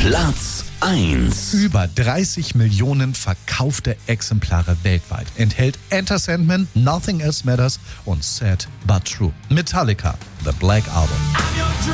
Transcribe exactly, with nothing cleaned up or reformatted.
Platz eins. Über dreißig Millionen verkaufte Exemplare weltweit. Enthält Enter Sandman, Nothing Else Matters und Sad But True. Metallica, The Black Album.